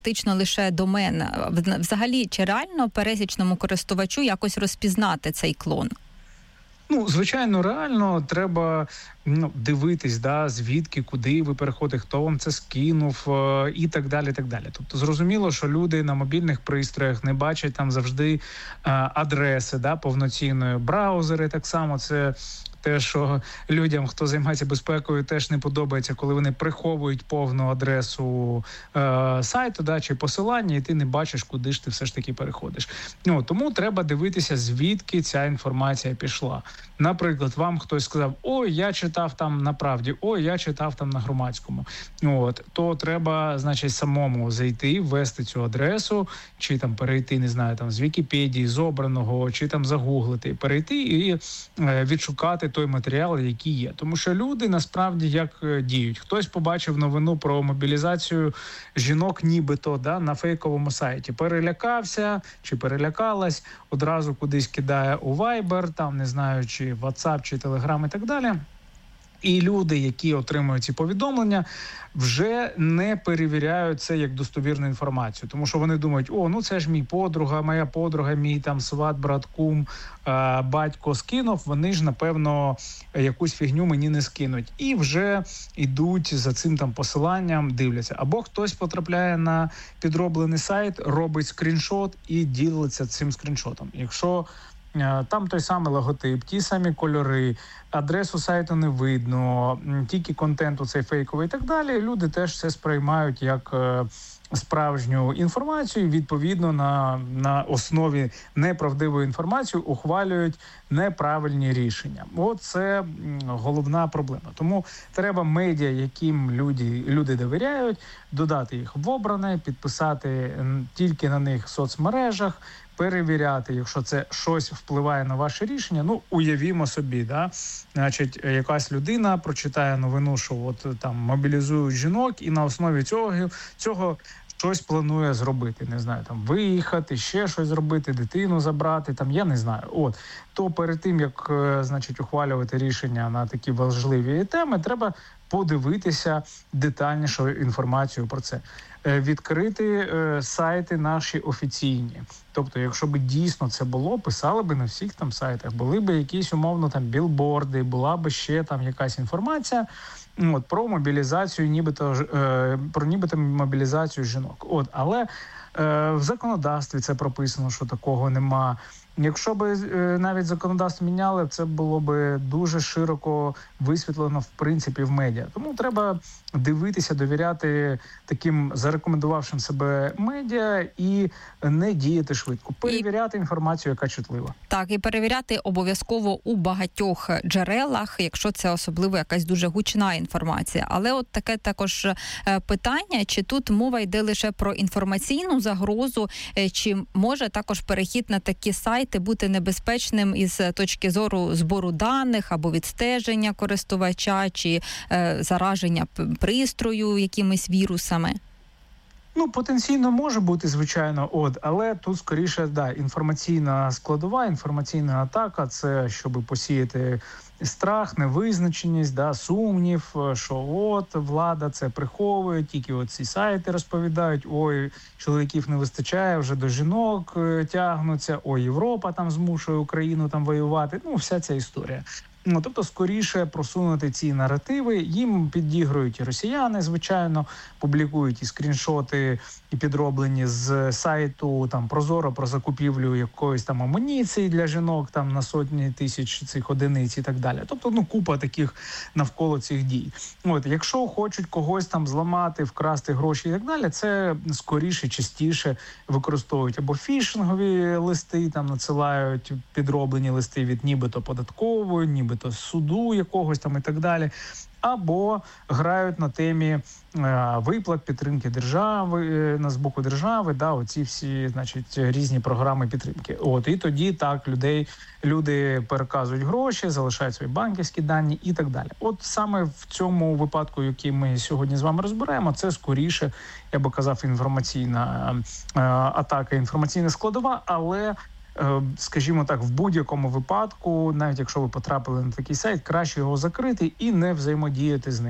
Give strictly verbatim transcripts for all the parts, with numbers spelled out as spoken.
фактично лише домен. Взагалі, чи реально пересічному користувачу якось розпізнати цей клон? Ну, звичайно, реально треба ну, дивитись, да, звідки, куди ви переходите, хто вам це скинув е- і так далі, так далі. Тобто зрозуміло, що люди на мобільних пристроях не бачать там завжди е- адреси, да, повноцінної. Браузери так само, це те, що людям, хто займається безпекою, теж не подобається, коли вони приховують повну адресу е- сайту, да, чи посилання, і ти не бачиш, куди ж ти все ж таки переходиш. Ну, тому треба дивитися, звідки ця інформація пішла. Наприклад, вам хтось сказав: ой, я читав там на Правді, ой, я читав там на Громадському. От, то треба, значить, самому зайти, ввести цю адресу, чи там перейти, не знаю, там з Вікіпедії, з обраного, чи там загуглити, перейти і е, відшукати той матеріал, який є. Тому що люди насправді як діють. Хтось побачив новину про мобілізацію жінок нібито, да, на фейковому сайті. Перелякався чи перелякалась, одразу кудись кидає у Viber, там, не знаю, чи WhatsApp, чи Telegram і так далі. І люди, які отримують ці повідомлення, вже не перевіряють це як достовірну інформацію. Тому що вони думають: о, ну це ж мій подруга, моя подруга, мій там сват, брат, кум, е- батько скинув, вони ж, напевно, якусь фігню мені не скинуть. І вже йдуть за цим там посиланням, дивляться. Або хтось потрапляє на підроблений сайт, робить скріншот і ділиться цим скріншотом. Якщо там той самий логотип, ті самі кольори, адресу сайту не видно, тільки контент оцей фейковий і так далі, люди теж це сприймають як справжню інформацію, відповідно на, на основі неправдивої інформації ухвалюють неправильні рішення. От це головна проблема. Тому треба медіа, яким люди, люди довіряють, додати їх в обране, підписати тільки на них в соцмережах, перевіряти, якщо це щось впливає на ваше рішення. Ну, уявімо собі, да, значить, якась людина прочитає новину, що от там мобілізують жінок, і на основі цього, цього щось планує зробити, не знаю, там виїхати, ще щось зробити, дитину забрати, там, я не знаю. От, то перед тим, як, значить, ухвалювати рішення на такі важливі теми, треба подивитися детальнішу інформацію про це. Відкрити е, сайти наші офіційні. Тобто, якщо б дійсно це було, писали б на всіх там сайтах, були б якісь умовно там білборди, була б ще там якась інформація от, про мобілізацію, нібито е, про нібито мобілізацію жінок. От, але е, в законодавстві це прописано, що такого нема. Якщо б е, навіть законодавство міняли, це було б дуже широко висвітлено, в принципі, в медіа. Тому треба дивитися, довіряти таким зарекомендувавшим себе медіа і не діяти швидко. Перевіряти і... інформацію, яка чутлива. Так, і перевіряти обов'язково у багатьох джерелах, якщо це особливо якась дуже гучна інформація. Але от таке також питання, чи тут мова йде лише про інформаційну загрозу, чи може також перехід на такі сайти бути небезпечним із точки зору збору даних або відстеження користувача, чи е, зараження пристрою якимись вірусами? Ну, потенційно може бути, звичайно, от, але тут скоріше, да, інформаційна складова, інформаційна атака, це щоб посіяти страх, невизначеність, да, сумнів, що от влада це приховує, тільки от ці сайти розповідають: ой, чоловіків не вистачає, вже до жінок тягнуться, ой, Європа там змушує Україну там воювати, ну, вся ця історія. Ну, тобто, скоріше просунути ці наративи. Їм підігрують і росіяни, звичайно, публікують і скріншоти, і підроблені з сайту там Прозоро про закупівлю якоїсь там амуніції для жінок там на сотні тисяч цих одиниць і так далі. Тобто, ну, купа таких навколо цих дій. От, якщо хочуть когось там зламати, вкрасти гроші і так далі, це скоріше, частіше використовують або фішингові листи, там надсилають підроблені листи від нібито податкової, ніби то суду якогось там і так далі, або грають на темі е, виплат, підтримки держави, е, з боку держави, да, оці всі, значить, різні програми підтримки. От, і тоді так людей, люди переказують гроші, залишають свої банківські дані і так далі. От саме в цьому випадку, який ми сьогодні з вами розберемо, це скоріше, я би казав, інформаційна е, атака, інформаційна складова, але скажімо так, в будь-якому випадку, навіть якщо ви потрапили на такий сайт, краще його закрити і не взаємодіяти з ним.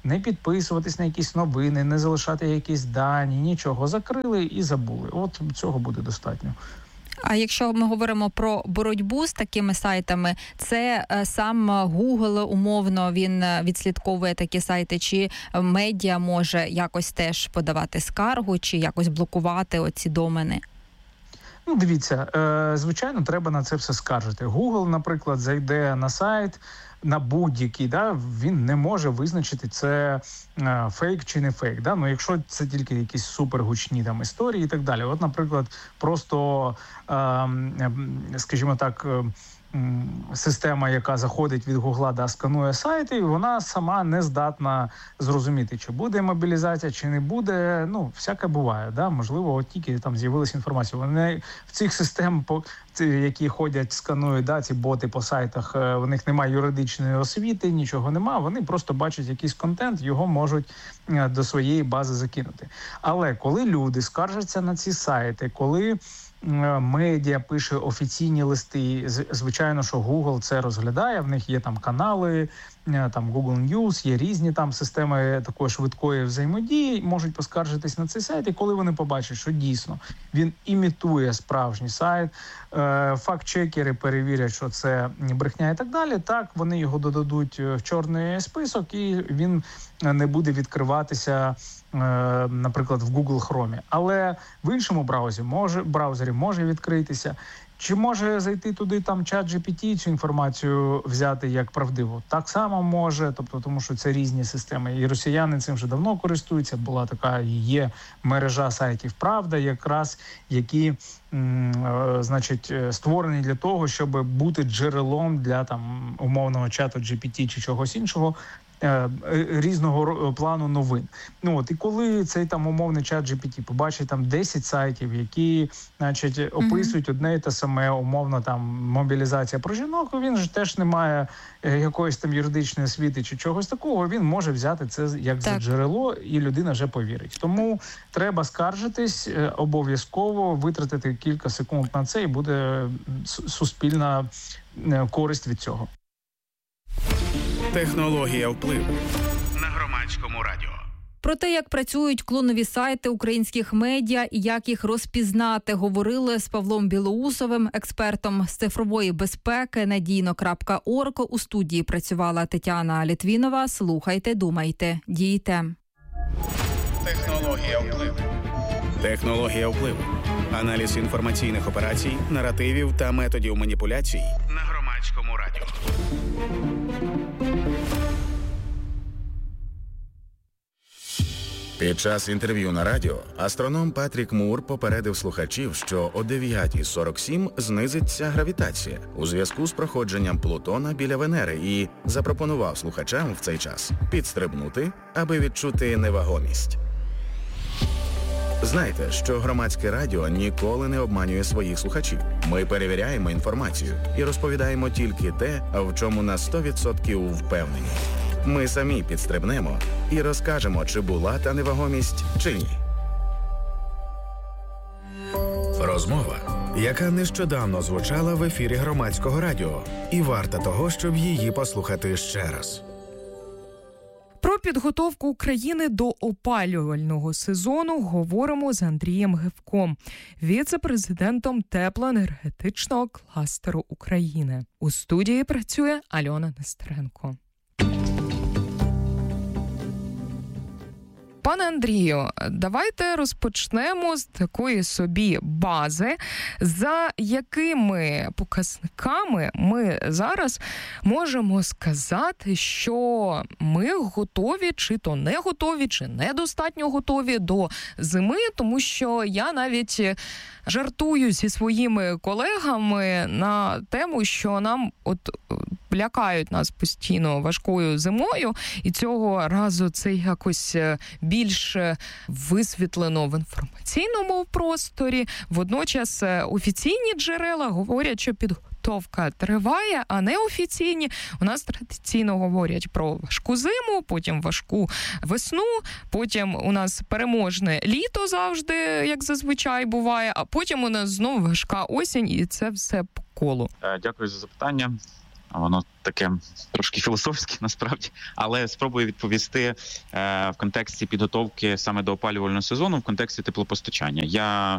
не підписуватись на якісь новини, не залишати якісь дані, нічого. Закрили і забули. От цього буде достатньо. А якщо ми говоримо про боротьбу з такими сайтами, це сам Google, умовно, він відслідковує такі сайти, чи медіа може якось теж подавати скаргу, чи якось блокувати оці домени? Ну, дивіться, звичайно, треба на це все скаржити. Google, наприклад, зайде на сайт, на будь-який, да, він не може визначити, це е, фейк чи не фейк. Да? Ну, якщо це тільки якісь супергучні там історії і так далі. От, наприклад, просто, е, скажімо так, е, система, яка заходить від Гугла, да, сканує сайти, вона сама не здатна зрозуміти, чи буде мобілізація, чи не буде. Ну, всяке буває. Да? Можливо, от тільки там з'явилася інформація. Вони в цих систем, які ходять, сканують, да, ці боти по сайтах, в них немає юридичної освіти, нічого немає. Вони просто бачать якийсь контент, його можуть до своєї бази закинути. Але коли люди скаржаться на ці сайти, коли медіа пише офіційні листи, звичайно, що Google це розглядає, в них є там канали, там Google News, є різні там системи такої швидкої взаємодії, можуть поскаржитись на цей сайт, і коли вони побачать, що дійсно він імітує справжній сайт, факт-чекери перевірять, що це брехня і так далі, так, вони його додадуть в чорний список, і він не буде відкриватися, наприклад, в Google Chrome. Але в іншому браузері може, браузері може відкритися. Чи може зайти туди там чат джі пі ті, цю інформацію взяти як правдиву? Так само може, тобто, тому що це різні системи. І росіяни цим вже давно користуються. Була така, є мережа сайтів «Правда», якраз, які, м, значить, створені для того, щоб бути джерелом для там умовного чату джі пі ті чи чогось іншого, різного плану новин. Ну от і коли цей там умовний чат джі пі ті побачить там десять сайтів, які, значить, описують mm-hmm. одне і те саме, умовно там мобілізація про жінок, він ж теж не має якоїсь там юридичної освіти чи чогось такого, він може взяти це як так. за джерело, і людина вже повірить. Тому треба скаржитись, обов'язково витратити кілька секунд на це, і буде суспільна користь від цього. Технологія впливу на Громадському радіо. Про те, як працюють клонові сайти українських медіа і як їх розпізнати, говорили з Павлом Білоусовим, експертом з цифрової безпеки надійно крапка орг. У студії працювала Тетяна Літвінова. Слухайте, думайте, дійте. Технологія впливу. Технологія впливу. Аналіз інформаційних операцій, наративів та методів маніпуляцій на Громадському радіо. Під час інтерв'ю на радіо астроном Патрік Мур попередив слухачів, що о дев'ята сорок сім знизиться гравітація у зв'язку з проходженням Плутона біля Венери і запропонував слухачам в цей час підстрибнути, аби відчути невагомість. Знайте, що Громадське радіо ніколи не обманює своїх слухачів. Ми перевіряємо інформацію і розповідаємо тільки те, в чому на сто відсотків впевнені. Ми самі підстрибнемо і розкажемо, чи була та невагомість, чи ні. Розмова, яка нещодавно звучала в ефірі Громадського радіо, і варта того, щоб її послухати ще раз. Про підготовку України до опалювального сезону говоримо з Андрієм Гевком, віце-президентом теплоенергетичного кластеру України. У студії працює Альона Нестеренко. Пане Андрію, давайте розпочнемо з такої собі бази, за якими показниками ми зараз можемо сказати, що ми готові, чи то не готові, чи недостатньо готові до зими, тому що я навіть жартую зі своїми колегами на тему, що нам от лякають нас постійно важкою зимою, і цього разу це якось більш висвітлено в інформаційному просторі. Водночас офіційні джерела говорять, що підготовка триває, а неофіційні у нас традиційно говорять про важку зиму, потім важку весну, потім у нас переможне літо завжди, як зазвичай буває, а потім у нас знову важка осінь, і це все по колу. Дякую за запитання. воно таке трошки філософське насправді, але спробую відповісти е, в контексті підготовки саме до опалювального сезону, в контексті теплопостачання. Я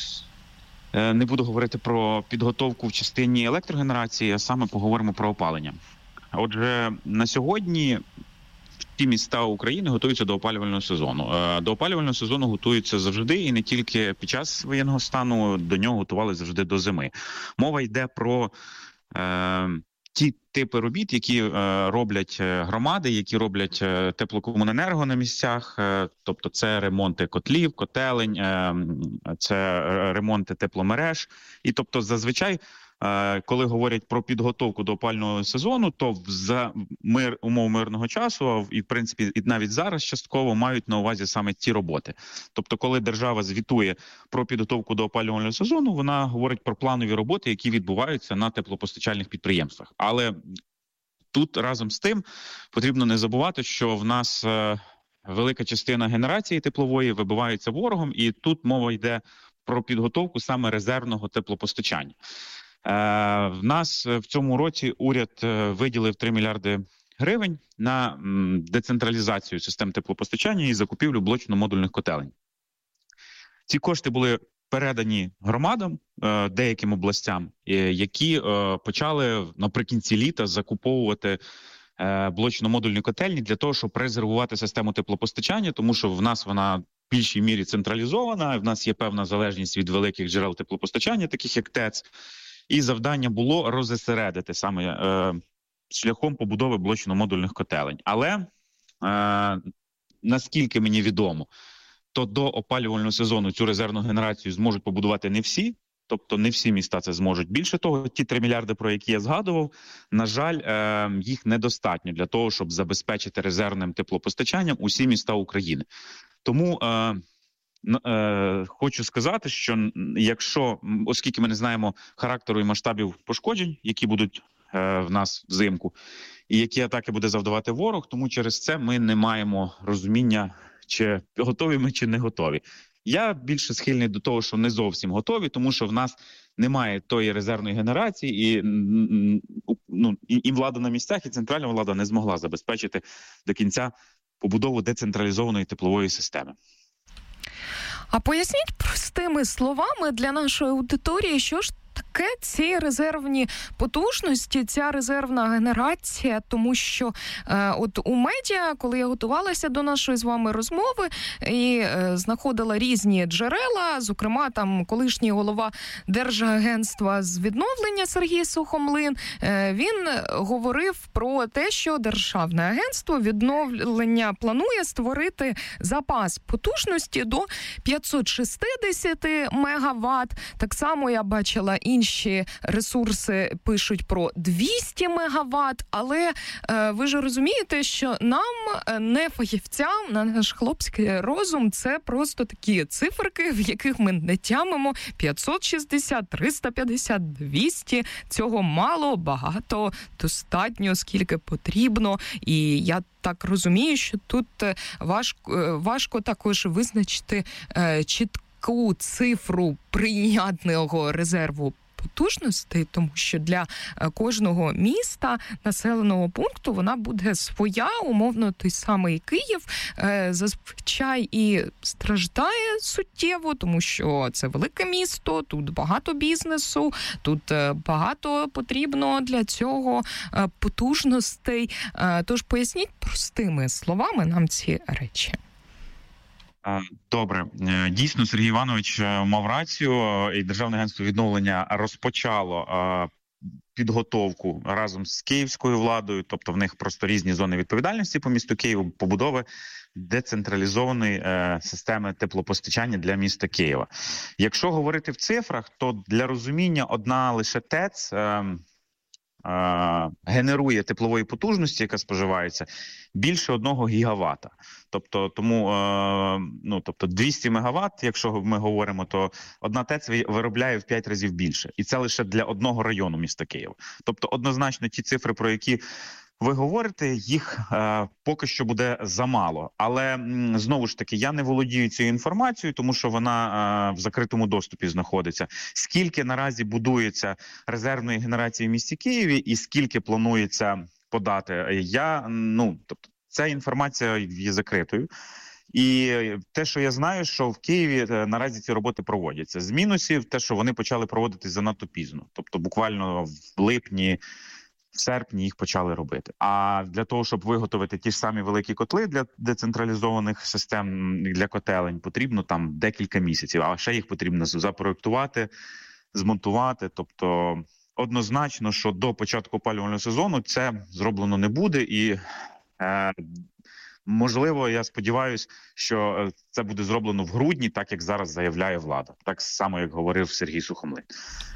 е, не буду говорити про підготовку в частині електрогенерації, а саме поговоримо про опалення. Отже, на сьогодні всі міста України готуються до опалювального сезону. Е, до опалювального сезону готуються завжди, і не тільки під час воєнного стану, до нього готували завжди до зими. Мова йде про е, ті типи робіт, які е, роблять громади, які роблять е, теплокомуненерго на місцях, е, тобто це ремонти котлів, котелень, е, це ремонти тепломереж. І тобто зазвичай, е, коли говорять про підготовку до опалювального сезону, то за мир, умов мирного часу, і в принципі і навіть зараз частково мають на увазі саме ті роботи. Тобто коли держава звітує про підготовку до опалювального сезону, вона говорить про планові роботи, які відбуваються на теплопостачальних підприємствах. Але тут разом з тим потрібно не забувати, що в нас е, велика частина генерації теплової вибивається ворогом, і тут мова йде про підготовку саме резервного теплопостачання. Е, в нас в цьому році уряд виділив три мільярди гривень на м, децентралізацію систем теплопостачання і закупівлю блочно-модульних котелень. Ці кошти були передані громадам, е, деяким областям, е, які е, почали наприкінці літа закуповувати е, блочно-модульні котельні для того, щоб резервувати систему теплопостачання, тому що в нас вона в більшій мірі централізована, в нас є певна залежність від великих джерел теплопостачання, таких як ТЕЦ, і завдання було розосередити саме е, шляхом побудови блочно-модульних котелень. Але, е, наскільки мені відомо, то до опалювального сезону цю резервну генерацію зможуть побудувати не всі, тобто не всі міста це зможуть. Більше того, ті три мільярди, про які я згадував, на жаль, е, їх недостатньо для того, щоб забезпечити резервним теплопостачанням усі міста України. Тому е, е, хочу сказати, що якщо, оскільки ми не знаємо характеру і масштабів пошкоджень, які будуть е, в нас взимку, і які атаки буде завдавати ворог, тому через це ми не маємо розуміння, чи готові ми, чи не готові. Я більше схильний до того, що не зовсім готові, тому що в нас немає тої резервної генерації, і, ну, і, і влада на місцях, і центральна влада не змогла забезпечити до кінця побудову децентралізованої теплової системи. А поясніть простими словами для нашої аудиторії, що ж таке ці резервні потужності, ця резервна генерація, тому що е, от у медіа, коли я готувалася до нашої з вами розмови і е, знаходила різні джерела, зокрема там колишній голова Держагентства з відновлення Сергій Сухомлин, е, він говорив про те, що Державне агентство відновлення планує створити запас потужності до п'ятсот шістдесят мегаватт. Так само я бачила інші ресурси пишуть про двісті мегаватт, але е, ви ж розумієте, що нам, не фахівцям, на наш хлопський розум, це просто такі циферки, в яких ми не тямимо. п'ятсот шістдесят, триста п'ятдесят, двісті, цього мало, багато, достатньо, скільки потрібно. І я так розумію, що тут важко, важко також визначити е, чітку цифру прийнятного резерву потужностей, тому що для кожного міста, населеного пункту, вона буде своя, умовно той самий Київ зазвичай і страждає суттєво, тому що це велике місто, тут багато бізнесу, тут багато потрібно для цього потужностей. Тож поясніть простими словами нам ці речі. Добре. Дійсно, Сергій Іванович мав рацію, і Державне агентство відновлення розпочало підготовку разом з київською владою, тобто в них просто різні зони відповідальності по місту Києву, побудови децентралізованої системи теплопостачання для міста Києва. Якщо говорити в цифрах, то для розуміння одна лише ТЕЦ генерує теплової потужності, яка споживається, більше одного гігавата. Тобто, тому, ну, тобто двісті мегаватт, якщо ми говоримо, то одна ТЕЦ виробляє в п'ять разів більше. І це лише для одного району міста Києва. Тобто, однозначно, ті цифри, про які ви говорите, їх е, поки що буде замало. Але, м, знову ж таки, я не володію цією інформацією, тому що вона е, в закритому доступі знаходиться. Скільки наразі будується резервної генерації в місті Києві і скільки планується подати, я, ну, тобто, ця інформація є закритою. І те, що я знаю, що в Києві наразі ці роботи проводяться. З мінусів те, що вони почали проводитись занадто пізно. Тобто буквально в липні, в серпні їх почали робити. А для того, щоб виготовити ті ж самі великі котли для децентралізованих систем, для котелень, потрібно там декілька місяців. А ще їх потрібно запроєктувати, змонтувати. Тобто однозначно, що до початку опалювального сезону це зроблено не буде. І е, можливо, я сподіваюся, що це буде зроблено в грудні, так як зараз заявляє влада. Так само, як говорив Сергій Сухомлин.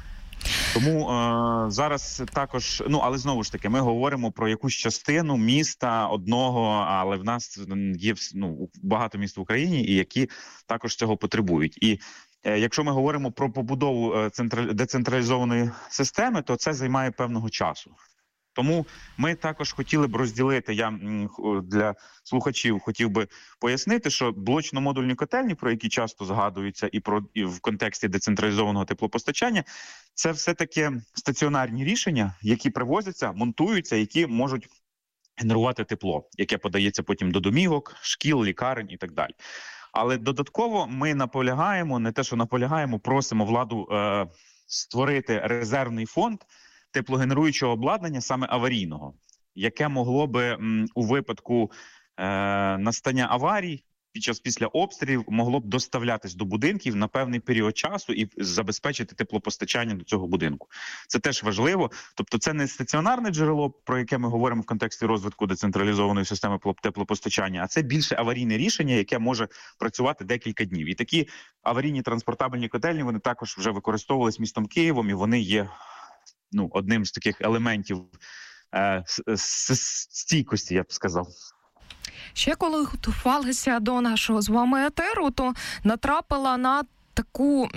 Тому е, зараз також, ну, але знову ж таки, ми говоримо про якусь частину міста одного, але в нас є, ну, багато міст в Україні, і які також цього потребують. І е, якщо ми говоримо про побудову централь... децентралізованої системи, то це займає певного часу. Тому ми також хотіли б розділити, я для слухачів хотів би пояснити, що блочно-модульні котельні, про які часто згадуються і про і в контексті децентралізованого теплопостачання, це все-таки стаціонарні рішення, які привозяться, монтуються, які можуть генерувати тепло, яке подається потім до домівок, шкіл, лікарень і так далі. Але додатково ми наполягаємо, не те, що наполягаємо, просимо владу е, створити резервний фонд теплогенеруючого обладнання, саме аварійного, яке могло би м, у випадку е, настання аварій під час після обстрілів могло б доставлятись до будинків на певний період часу і забезпечити теплопостачання до цього будинку. Це теж важливо. Тобто це не стаціонарне джерело, про яке ми говоримо в контексті розвитку децентралізованої системи теплопостачання, а це більше аварійне рішення, яке може працювати декілька днів. І такі аварійні транспортабельні котельні, вони також вже використовувались містом Києвом, і вони є, ну, одним з таких елементів е, стійкості, я б сказав. Ще коли готувалася до нашого з вами етеру, то натрапила на таку,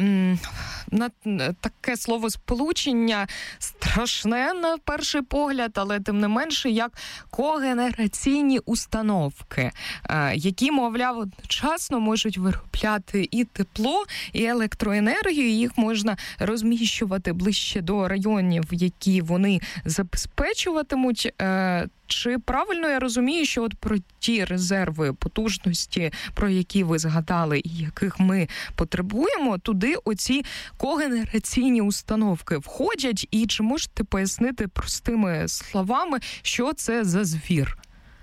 на таке словосполучення страшне на перший погляд, але тим не менше, як когенераційні установки, які, мовляв, одночасно можуть виробляти і тепло, і електроенергію, їх можна розміщувати ближче до районів, які вони забезпечуватимуть. Чи правильно я розумію, що от про ті резерви потужності, про які ви згадали і яких ми потребуємо, туди оці когенераційні установки входять? І чи можете пояснити простими словами, що це за звір?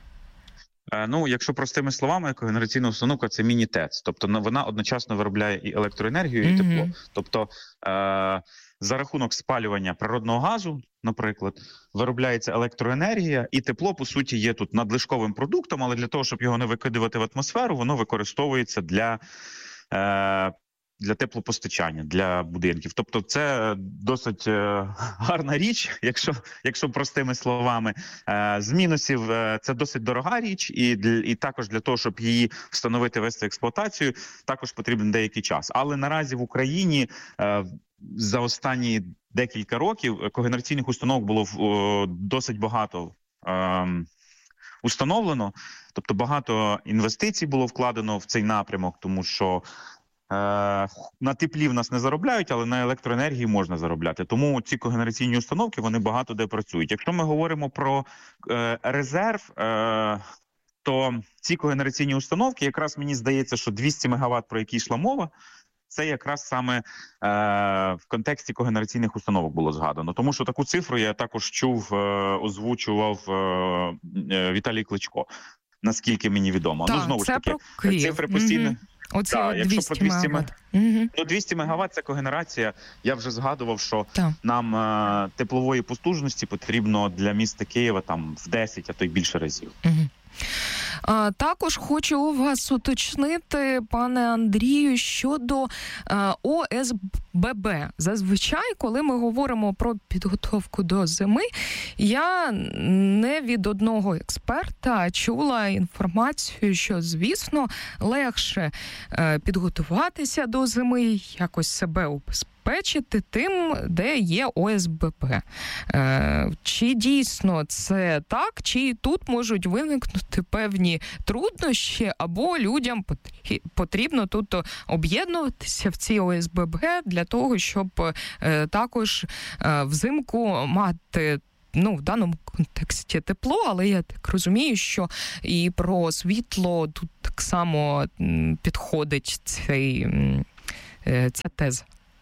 Ну, якщо простими словами, когенераційна установка – це міні-ТЕЦ. Тобто вона одночасно виробляє і електроенергію, і тепло. Mm-hmm. Тобто е- за рахунок спалювання природного газу, наприклад, виробляється електроенергія, і тепло, по суті, є тут надлишковим продуктом, але для того, щоб його не викидувати в атмосферу, воно використовується для, е, для теплопостачання, для будинків. Тобто це досить е, гарна річ, якщо, якщо простими словами. Е, з мінусів е, це досить дорога річ, і, і також для того, щоб її встановити, вести експлуатацію, також потрібен деякий час. Але наразі в Україні е, за останні декілька років когенераційних установок було о, досить багато е, установлено. Тобто багато інвестицій було вкладено в цей напрямок, тому що е, на теплі в нас не заробляють, але на електроенергії можна заробляти. Тому ці когенераційні установки, вони багато де працюють. Якщо ми говоримо про е, резерв, е, то ці когенераційні установки, якраз мені здається, що двісті мегаватт, про які йшла мова, це якраз саме е, в контексті когенераційних установок було згадано. Тому що таку цифру я також чув, е, озвучував е, е, Віталій Кличко, наскільки мені відомо. Так, ну, знову ж таки, цифри постійно... Угу. Оце да, якщо про двісті мегаватт. Угу. Ну, двісті мегаватт – це когенерація. Я вже згадував, що так. нам е, теплової потужності потрібно для міста Києва там в десять, а то й більше разів. Угу. А, також хочу у вас уточнити, пане Андрію, щодо а, О С Б Б. Зазвичай, коли ми говоримо про підготовку до зими, я не від одного експерта чула інформацію, що, звісно, легше а, підготуватися до зими, якось себе убезпечити, забезпечити тим, де є О С Б Б. Чи дійсно це так, чи тут можуть виникнути певні труднощі, або людям потрібно тут об'єднуватися в ці О С Б Б для того, щоб також взимку мати, ну, в даному контексті тепло, але я так розумію, що і про світло тут так само підходить цей, ця теза.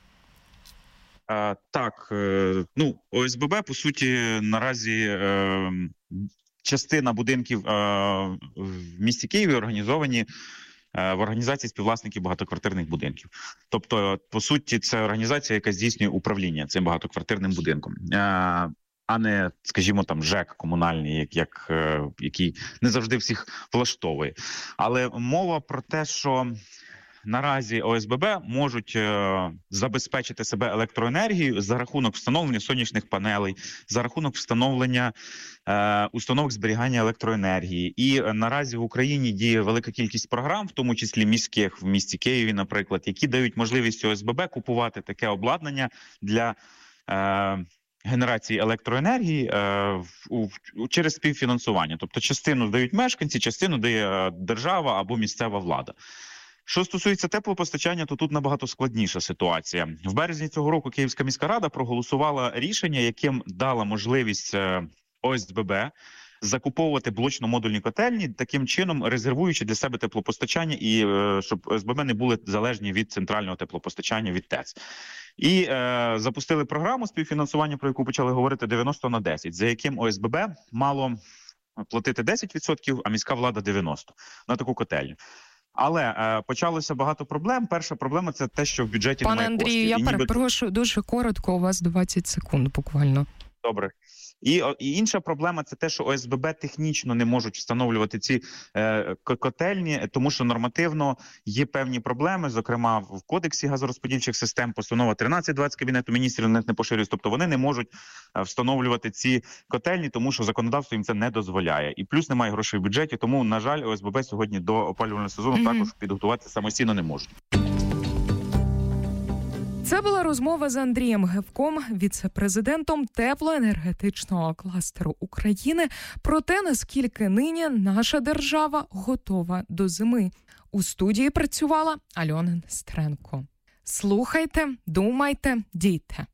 А, так, ну, О С Б Б, по суті, наразі частина будинків в місті Києві організовані в організації співвласників багатоквартирних будинків. Тобто, по суті, це організація, яка здійснює управління цим багатоквартирним будинком, а не, скажімо, там ЖЕК комунальний, як, як, який не завжди всіх влаштовує. Але мова про те, що наразі О С Б Б можуть е, забезпечити себе електроенергією за рахунок встановлення сонячних панелей, за рахунок встановлення е, установок зберігання електроенергії. І е, наразі в Україні діє велика кількість програм, в тому числі міських, в місті Києві, наприклад, які дають можливість О С Б Б купувати таке обладнання для е, генерації електроенергії е, в, в, через співфінансування. Тобто частину дають мешканці, частину дає держава або місцева влада. Що стосується теплопостачання, то тут набагато складніша ситуація. В березні цього року Київська міська рада проголосувала рішення, яким дала можливість О С Б Б закуповувати блочно-модульні котельні, таким чином резервуючи для себе теплопостачання і щоб О С Б Б не були залежні від центрального теплопостачання, від ТЕЦ. І е, запустили програму співфінансування, про яку почали говорити, дев'яносто на десять, за яким О С Б Б мало платити десять відсотків, а міська влада дев'яносто відсотків на таку котельню. Але е, почалося багато проблем. Перша проблема – це те, що в бюджеті Пане немає Андрію, коштів. я ніби... перепрошую, дуже коротко, у вас двадцять секунд буквально. Добре. І, і інша проблема – це те, що О С Б Б технічно не можуть встановлювати ці е, котельні, тому що нормативно є певні проблеми, зокрема в Кодексі газорозподільчих систем, постанова тринадцять двадцять Кабінету міністрів на них не поширюється, тобто вони не можуть встановлювати ці котельні, тому що законодавство їм це не дозволяє. І плюс немає грошей в бюджеті, тому, на жаль, О С Б Б сьогодні до опалювального сезону mm-hmm. також підготуватися самостійно не можуть. Це була розмова з Андрієм Гевком, віце-президентом теплоенергетичного кластеру України, про те, наскільки нині наша держава готова до зими. У студії працювала Альона Нестеренко. Слухайте, думайте, дійте.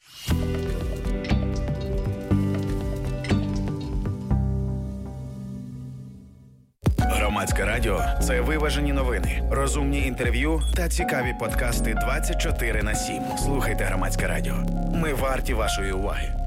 Громадське радіо – це виважені новини, розумні інтерв'ю та цікаві подкасти двадцять чотири на сім. Слухайте Громадське радіо. Ми варті вашої уваги.